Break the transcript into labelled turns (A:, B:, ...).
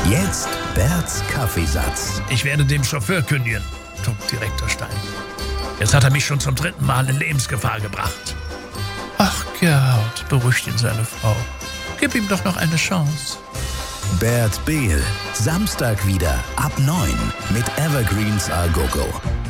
A: Jetzt Berts Kaffeesatz.
B: Ich werde dem Chauffeur kündigen, tobt Direktor Stein. Jetzt hat er mich schon zum 3. Mal in Lebensgefahr gebracht. Ach, Gerhard, beruhigt ihn seine Frau. Gib ihm doch noch eine Chance.
A: Bert Behl, Samstag wieder ab 9 mit Evergreens A Go Go.